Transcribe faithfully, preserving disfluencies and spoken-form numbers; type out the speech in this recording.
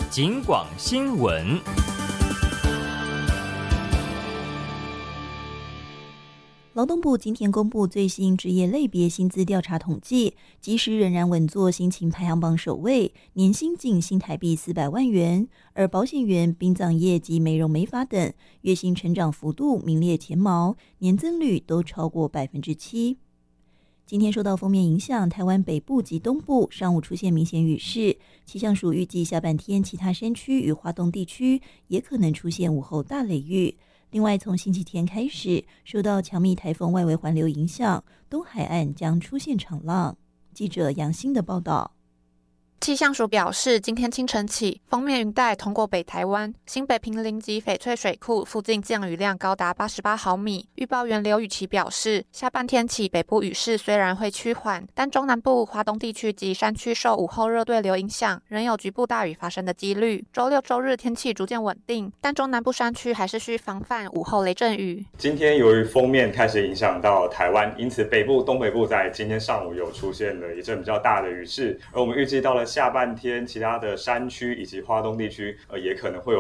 警广新闻。 劳动部今天公布最新职业类别薪资调查统计，即使仍然稳坐薪情排行榜首位，年薪近新台币四百万元，而保险员、殡葬业及美容美发等月薪成长幅度名列前茅，年增率都超过百分之七。今天受到锋面影响，台湾北部及东部上午出现明显雨势，气象署预计下半天其他山区与花东地区也可能出现午后大雷雨。另外，从星期天开始，受到强密台风外围环流影响，东海岸将出现长浪。记者杨欣的报道。 气象署表示，今天清晨起，锋面云带通过北台湾、新北平林及翡翠水库附近降雨量高达八十八毫米。预报员刘雨琦表示，下半天起北部雨势虽然会趋缓，但中南部、华东地区及山区受午后热对流影响，仍有局部大雨发生的几率。周六、周日天气逐渐稳定，但中南部山区还是需防范午后雷阵雨。 今天由于锋面开始影响到台湾，因此北部、东北部在今天上午有出现了一阵比较大的雨势，而我们预计到了下半天，其他的山区以及花东地区，呃，也可能会有